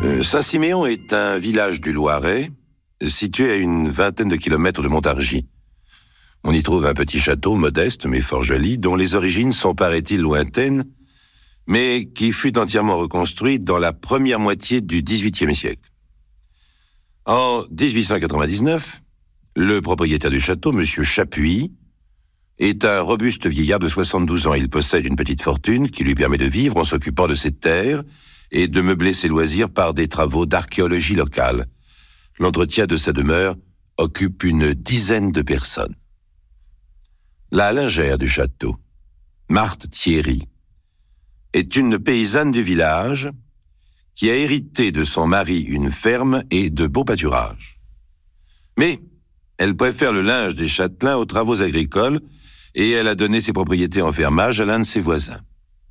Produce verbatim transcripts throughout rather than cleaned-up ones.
Saint-Siméon est un village du Loiret, situé à une vingtaine de kilomètres de Montargis. On y trouve un petit château modeste mais fort joli, dont les origines sont, paraît-il, lointaines, mais qui fut entièrement reconstruit dans la première moitié du dix-huitième siècle. En dix-huit cent quatre-vingt-dix-neuf, le propriétaire du château, M. Chapuis, est un robuste vieillard de soixante-douze ans. Il possède une petite fortune qui lui permet de vivre en s'occupant de ses terres et de meubler ses loisirs par des travaux d'archéologie locale. L'entretien de sa demeure occupe une dizaine de personnes. La lingère du château, Marthe Thierry, est une paysanne du village qui a hérité de son mari une ferme et de beaux pâturages. Mais elle préfère le linge des châtelains aux travaux agricoles et elle a donné ses propriétés en fermage à l'un de ses voisins.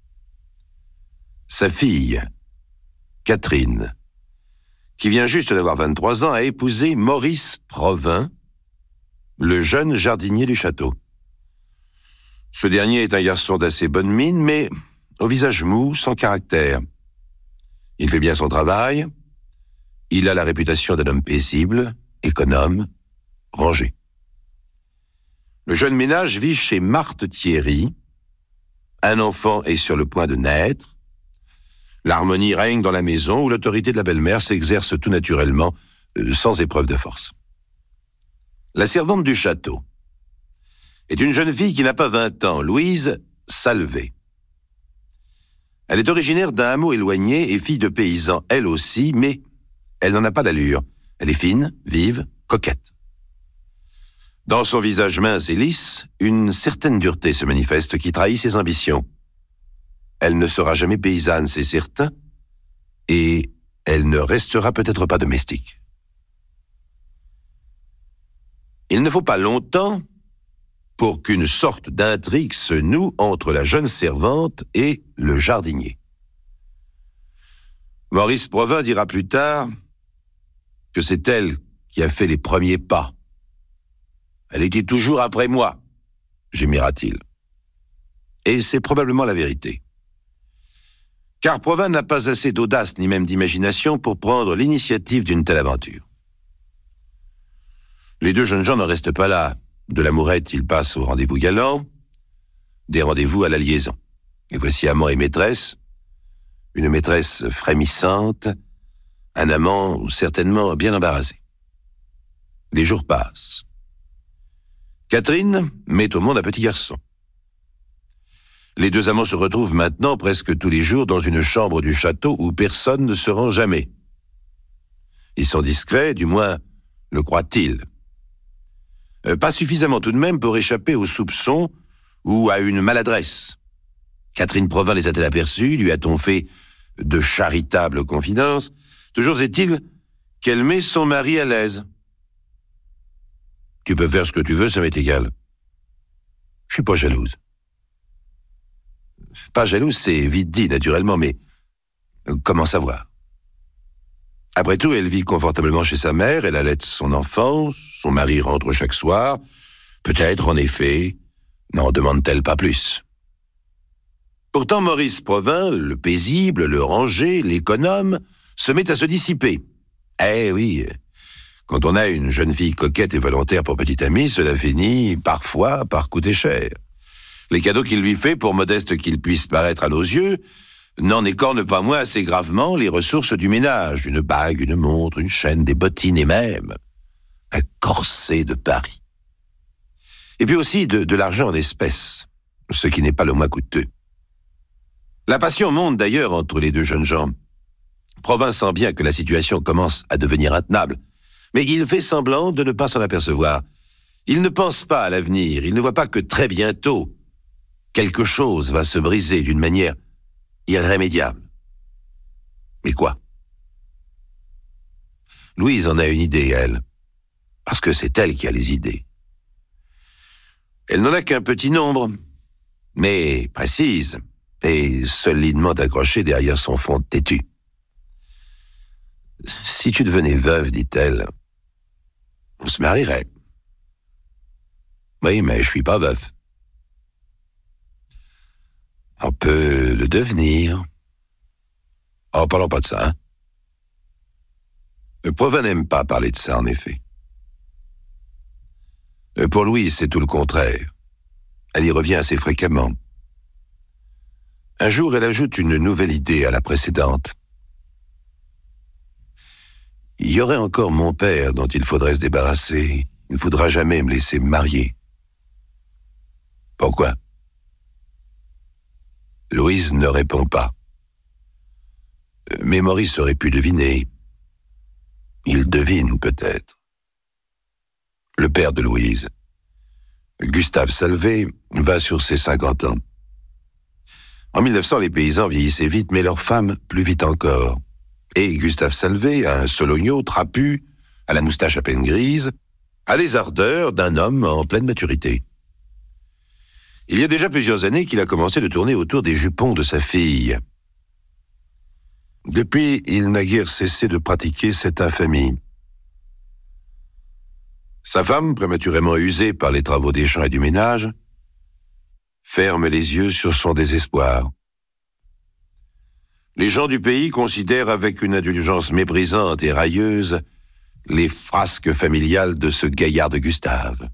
Sa fille, Catherine, qui vient juste d'avoir vingt-trois ans, a épousé Maurice Provin, le jeune jardinier du château. Ce dernier est un garçon d'assez bonne mine, mais au visage mou, sans caractère. Il fait bien son travail, il a la réputation d'un homme paisible, économe, rangé. Le jeune ménage vit chez Marthe Thierry. Un enfant est sur le point de naître. L'harmonie règne dans la maison où l'autorité de la belle-mère s'exerce tout naturellement, euh, sans épreuve de force. La servante du château est une jeune fille qui n'a pas vingt ans, Louise Salvé. Elle est originaire d'un hameau éloigné et fille de paysan, elle aussi, mais elle n'en a pas d'allure. Elle est fine, vive, coquette. Dans son visage mince et lisse, une certaine dureté se manifeste qui trahit ses ambitions. Elle ne sera jamais paysanne, c'est certain, et elle ne restera peut-être pas domestique. Il ne faut pas longtemps pour qu'une sorte d'intrigue se noue entre la jeune servante et le jardinier. Maurice Provin dira plus tard que c'est elle qui a fait les premiers pas. Elle était toujours après moi, gémira-t-il. Et c'est probablement la vérité. Car Provin n'a pas assez d'audace ni même d'imagination pour prendre l'initiative d'une telle aventure. Les deux jeunes gens n'en restent pas là. De l'amourette, ils passent au rendez-vous galant, des rendez-vous à la liaison. Et voici amant et maîtresse, une maîtresse frémissante, un amant certainement bien embarrassé. Les jours passent. Catherine met au monde un petit garçon. Les deux amants se retrouvent maintenant presque tous les jours dans une chambre du château où personne ne se rend jamais. Ils sont discrets, du moins le croient-ils. Euh, pas suffisamment tout de même pour échapper aux soupçons ou à une maladresse. Catherine Provin les a-t-elle aperçus? Lui a-t-on fait de charitables confidences? Toujours est-il qu'elle met son mari à l'aise. Tu peux faire ce que tu veux, ça m'est égal. Je suis pas jalouse. Pas jalouse, c'est vite dit, naturellement, mais comment savoir? Après tout, elle vit confortablement chez sa mère, elle allaite son enfant, son mari rentre chaque soir. Peut-être, en effet, n'en demande-t-elle pas plus. Pourtant, Maurice Provin, le paisible, le rangé, l'économe, se met à se dissiper. Eh oui, quand on a une jeune fille coquette et volontaire pour petite amie, cela finit parfois par coûter cher. Les cadeaux qu'il lui fait, pour modestes qu'ils puissent paraître à nos yeux, n'en écornent pas moins assez gravement les ressources du ménage, une bague, une montre, une chaîne, des bottines et même un corset de Paris. Et puis aussi de, de l'argent en espèces, ce qui n'est pas le moins coûteux. La passion monte d'ailleurs entre les deux jeunes gens. Provin sent bien que la situation commence à devenir intenable, mais il fait semblant de ne pas s'en apercevoir. Il ne pense pas à l'avenir, il ne voit pas que très bientôt, quelque chose va se briser d'une manière irrémédiable. Mais quoi? Louise en a une idée, elle, parce que c'est elle qui a les idées. Elle n'en a qu'un petit nombre, mais précise, et solidement accrochée derrière son front têtu. Si tu devenais veuve, dit-elle, on se marierait. Oui, mais je suis pas veuf. On peut le devenir. Oh, parlons pas de ça, hein. Provin n'aime pas parler de ça, en effet. Pour Louise, c'est tout le contraire. Elle y revient assez fréquemment. Un jour, elle ajoute une nouvelle idée à la précédente. Il y aurait encore mon père dont il faudrait se débarrasser. Il ne faudra jamais me laisser me marier. Pourquoi? Louise ne répond pas. Mais Maurice aurait pu deviner. Il devine peut-être. Le père de Louise, Gustave Salvé, va sur ses cinquante ans. En mille neuf cents, les paysans vieillissaient vite, mais leurs femmes plus vite encore. Et Gustave Salvé, un sologno trapu, à la moustache à peine grise, a les ardeurs d'un homme en pleine maturité. Il y a déjà plusieurs années qu'il a commencé de tourner autour des jupons de sa fille. Depuis, il n'a guère cessé de pratiquer cette infamie. Sa femme, prématurément usée par les travaux des champs et du ménage, ferme les yeux sur son désespoir. Les gens du pays considèrent avec une indulgence méprisante et railleuse les frasques familiales de ce gaillard de Gustave.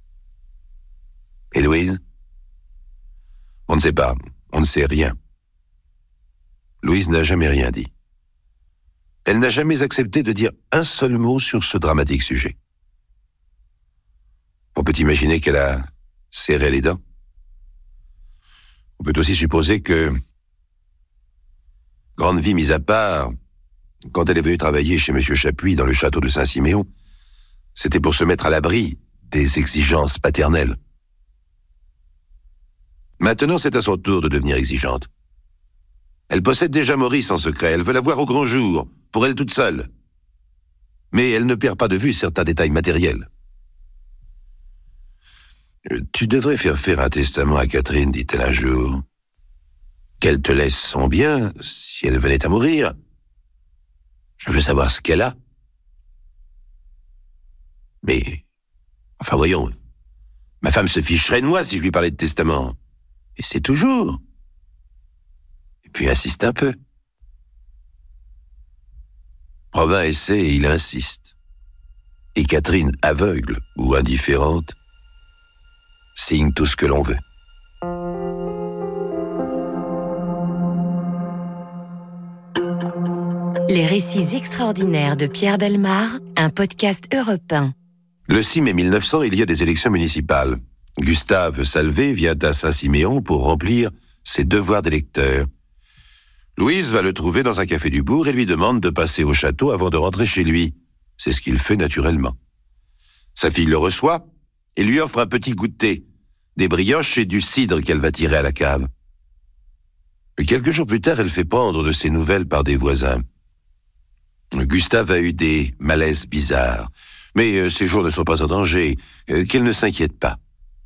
Et Louise? On ne sait pas, on ne sait rien. Louise n'a jamais rien dit. Elle n'a jamais accepté de dire un seul mot sur ce dramatique sujet. On peut imaginer qu'elle a serré les dents. On peut aussi supposer que, grande vie mise à part, quand elle est venue travailler chez M. Chapuis dans le château de Saint-Siméon, c'était pour se mettre à l'abri des exigences paternelles. Maintenant, c'est à son tour de devenir exigeante. Elle possède déjà Maurice en secret, elle veut la voir au grand jour, pour elle toute seule. Mais elle ne perd pas de vue certains détails matériels. « Tu devrais faire faire un testament à Catherine, dit-elle un jour. Qu'elle te laisse son bien, si elle venait à mourir. Je veux savoir ce qu'elle a. » Mais, enfin voyons, ma femme se ficherait de moi si je lui parlais de testament. Et c'est toujours. Et puis insiste un peu. Provin essaie et il insiste. Et Catherine, aveugle ou indifférente, signe tout ce que l'on veut. Les récits extraordinaires de Pierre Bellemare, un podcast Europe un. Le six mai mille neuf cents, il y a des élections municipales. Gustave Salvé vient à Saint-Siméon pour remplir ses devoirs d'électeur. Louise va le trouver dans un café du bourg et lui demande de passer au château avant de rentrer chez lui. C'est ce qu'il fait naturellement. Sa fille le reçoit et lui offre un petit goûter, des brioches et du cidre qu'elle va tirer à la cave. Quelques jours plus tard, elle fait prendre de ses nouvelles par des voisins. Gustave a eu des malaises bizarres, mais euh, ses jours ne sont pas en danger, euh, qu'elle ne s'inquiète pas.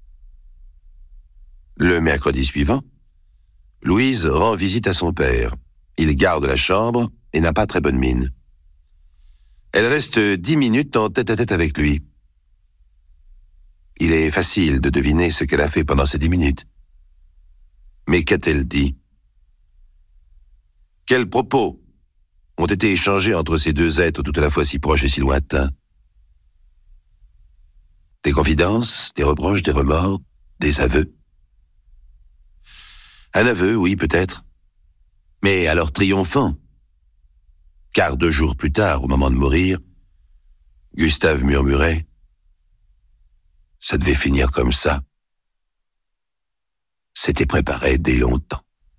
Le mercredi suivant, Louise rend visite à son père. Il garde la chambre et n'a pas très bonne mine. Elle reste dix minutes en tête-à-tête avec lui. Il est facile de deviner ce qu'elle a fait pendant ces dix minutes. Mais qu'a-t-elle dit? Quels propos ont été échangés entre ces deux êtres tout à la fois si proches et si lointains? Des confidences, des reproches, des remords, des aveux? Un aveu, oui, peut-être. Mais alors triomphant. Car deux jours plus tard, au moment de mourir, Gustave murmurait « Ça devait finir comme ça. C'était préparé dès longtemps. »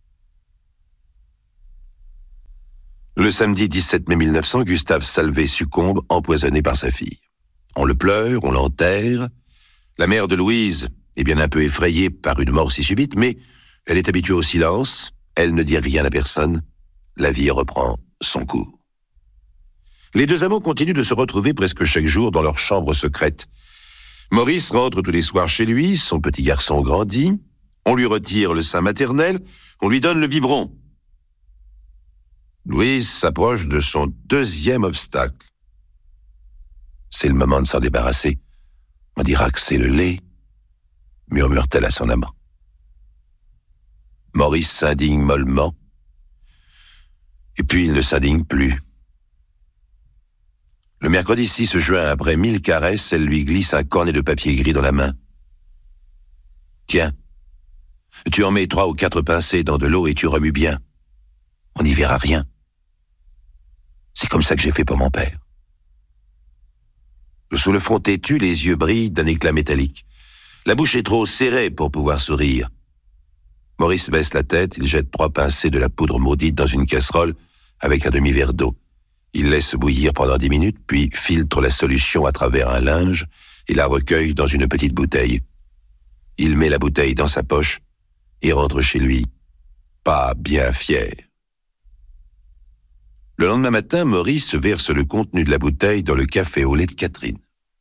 Le samedi dix-sept mai mille neuf cents, Gustave Salvé succombe empoisonné par sa fille. On le pleure, on l'enterre. La mère de Louise est bien un peu effrayée par une mort si subite, mais elle est habituée au silence, elle ne dit rien à personne. La vie reprend son cours. Les deux amants continuent de se retrouver presque chaque jour dans leur chambre secrète. Maurice rentre tous les soirs chez lui, son petit garçon grandit, on lui retire le sein maternel, on lui donne le biberon. Louise s'approche de son deuxième obstacle. C'est le moment de s'en débarrasser. On dira que c'est le lait, murmure-t-elle à son amant. Maurice s'indigne mollement, et puis il ne s'indigne plus. Le mercredi six juin, après mille caresses, elle lui glisse un cornet de papier gris dans la main. « Tiens, tu en mets trois ou quatre pincées dans de l'eau et tu remues bien. On n'y verra rien. C'est comme ça que j'ai fait pour mon père. » Sous le front têtu, les yeux brillent d'un éclat métallique. La bouche est trop serrée pour pouvoir sourire. Maurice baisse la tête, il jette trois pincées de la poudre maudite dans une casserole avec un demi-verre d'eau. Il laisse bouillir pendant dix minutes, puis filtre la solution à travers un linge et la recueille dans une petite bouteille. Il met la bouteille dans sa poche et rentre chez lui, pas bien fier. Le lendemain matin, Maurice verse le contenu de la bouteille dans le café au lait de Catherine.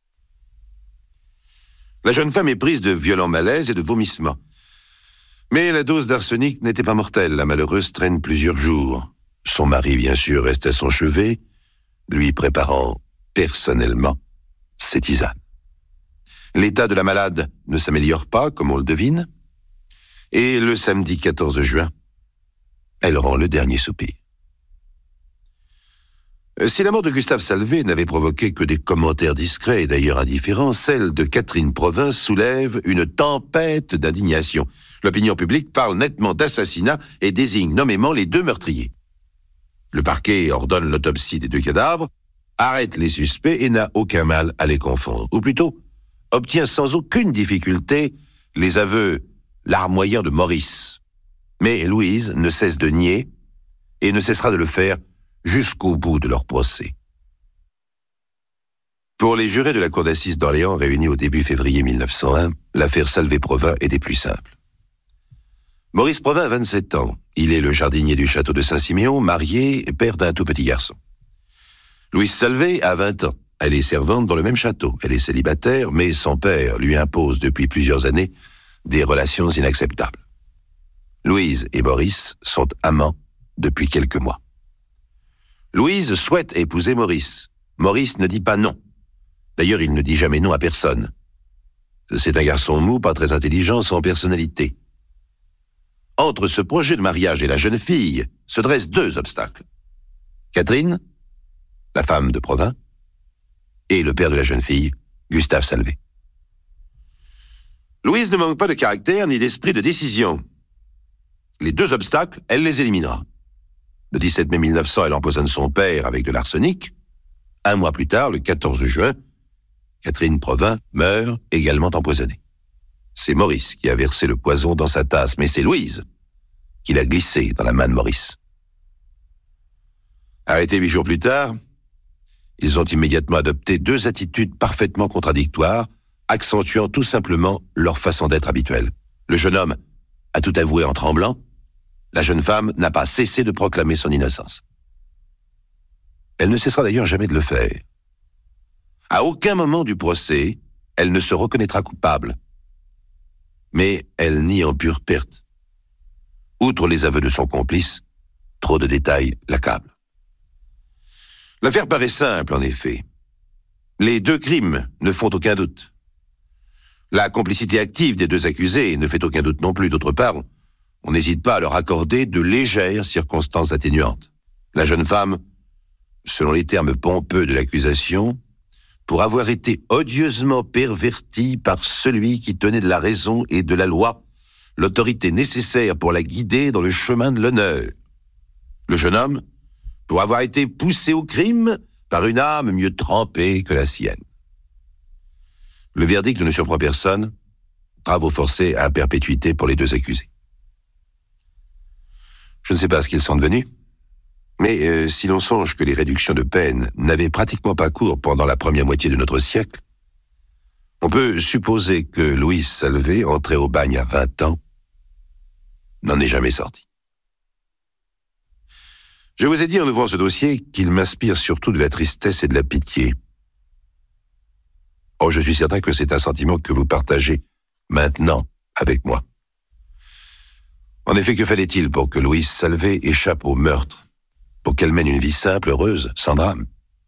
La jeune femme est prise de violents malaises et de vomissements. Mais la dose d'arsenic n'était pas mortelle, la malheureuse traîne plusieurs jours. Son mari, bien sûr, reste à son chevet, lui préparant personnellement ses tisanes. L'état de la malade ne s'améliore pas, comme on le devine, et le samedi quatorze juin, elle rend le dernier soupir. Si la mort de Gustave Salvé n'avait provoqué que des commentaires discrets et d'ailleurs indifférents, celle de Catherine Provins soulève une tempête d'indignation. L'opinion publique parle nettement d'assassinat et désigne nommément les deux meurtriers. Le parquet ordonne l'autopsie des deux cadavres, arrête les suspects et n'a aucun mal à les confondre. Ou plutôt, obtient sans aucune difficulté les aveux larmoyants de Maurice. Mais Louise ne cesse de nier et ne cessera de le faire jusqu'au bout de leur procès. Pour les jurés de la cour d'assises d'Orléans réunis au début février mille neuf cent un, l'affaire Salvé-Provins est des plus simples. Maurice Provins a vingt-sept ans. Il est le jardinier du château de Saint-Siméon, marié et père d'un tout petit garçon. Louise Salvé a vingt ans. Elle est servante dans le même château. Elle est célibataire, mais son père lui impose depuis plusieurs années des relations inacceptables. Louise et Maurice sont amants depuis quelques mois. Louise souhaite épouser Maurice. Maurice ne dit pas non. D'ailleurs, il ne dit jamais non à personne. C'est un garçon mou, pas très intelligent, sans personnalité. Entre ce projet de mariage et la jeune fille se dressent deux obstacles. Catherine, la femme de Provins, et le père de la jeune fille, Gustave Salvé. Louise ne manque pas de caractère ni d'esprit de décision. Les deux obstacles, elle les éliminera. Le dix-sept mai mille neuf cents, elle empoisonne son père avec de l'arsenic. Un mois plus tard, le quatorze juin, Catherine Provins meurt également empoisonnée. C'est Maurice qui a versé le poison dans sa tasse, mais c'est Louise qui l'a glissé dans la main de Maurice. Arrêtés huit jours plus tard, ils ont immédiatement adopté deux attitudes parfaitement contradictoires, accentuant tout simplement leur façon d'être habituelle. Le jeune homme a tout avoué en tremblant. La jeune femme n'a pas cessé de proclamer son innocence. Elle ne cessera d'ailleurs jamais de le faire. À aucun moment du procès, elle ne se reconnaîtra coupable. Mais elle nie en pure perte. Outre les aveux de son complice, trop de détails l'accablent. L'affaire paraît simple, en effet. Les deux crimes ne font aucun doute. La complicité active des deux accusés ne fait aucun doute non plus. D'autre part, on n'hésite pas à leur accorder de légères circonstances atténuantes. La jeune femme, selon les termes pompeux de l'accusation, pour avoir été odieusement pervertie par celui qui tenait de la raison et de la loi, l'autorité nécessaire pour la guider dans le chemin de l'honneur. Le jeune homme, pour avoir été poussé au crime par une âme mieux trempée que la sienne. Le verdict ne surprend personne, travaux forcés à perpétuité pour les deux accusés. Je ne sais pas ce qu'ils sont devenus, mais euh, si l'on songe que les réductions de peine n'avaient pratiquement pas cours pendant la première moitié de notre siècle, on peut supposer que Louise Salvé, entrée au bagne à vingt ans, n'en est jamais sortie. Je vous ai dit en ouvrant ce dossier qu'il m'inspire surtout de la tristesse et de la pitié. Oh, je suis certain que c'est un sentiment que vous partagez maintenant avec moi. En effet, que fallait-il pour que Louise Salvé échappe au meurtre, pour qu'elle mène une vie simple, heureuse, sans drame?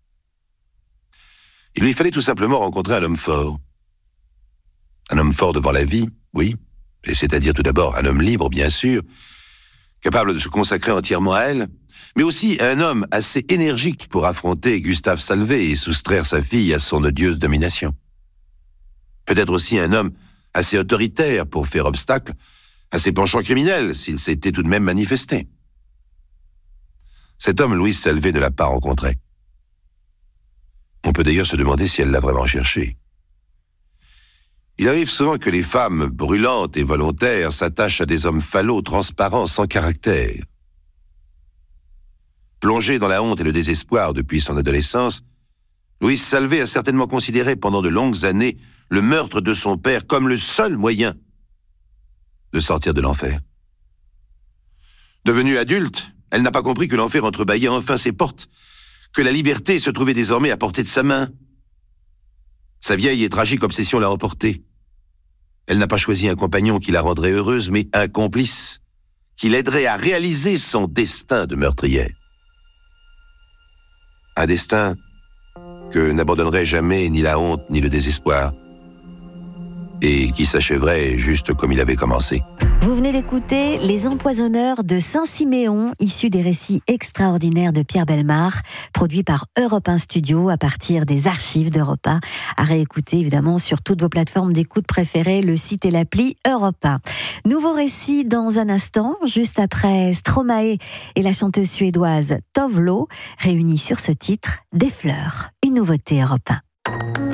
Il lui fallait tout simplement rencontrer un homme fort. Un homme fort devant la vie, oui, et c'est-à-dire tout d'abord un homme libre, bien sûr, capable de se consacrer entièrement à elle, mais aussi un homme assez énergique pour affronter Gustave Salvé et soustraire sa fille à son odieuse domination. Peut-être aussi un homme assez autoritaire pour faire obstacle à ses penchants criminels, s'il s'était tout de même manifesté. Cet homme, Louise Salvé, ne l'a pas rencontré. On peut d'ailleurs se demander si elle l'a vraiment cherché. Il arrive souvent que les femmes brûlantes et volontaires s'attachent à des hommes falots, transparents, sans caractère. Plongée dans la honte et le désespoir depuis son adolescence, Louise Salvé a certainement considéré pendant de longues années le meurtre de son père comme le seul moyen de sortir de l'enfer. Devenue adulte, elle n'a pas compris que l'enfer entrebâillait enfin ses portes, que la liberté se trouvait désormais à portée de sa main. Sa vieille et tragique obsession l'a emportée. Elle n'a pas choisi un compagnon qui la rendrait heureuse, mais un complice qui l'aiderait à réaliser son destin de meurtrière. Un destin que n'abandonnerait jamais ni la honte ni le désespoir, et qui s'achèverait juste comme il avait commencé. Vous venez d'écouter Les Empoisonneurs de Saint-Siméon, issus des récits extraordinaires de Pierre Bellemare, produits par Europe un Studio à partir des archives d'Europe un, à réécouter évidemment sur toutes vos plateformes d'écoute préférées, le site et l'appli Europe un. Nouveau récit dans un instant, juste après Stromae et la chanteuse suédoise Tove Lo, réunis sur ce titre, Des fleurs, une nouveauté Europe un.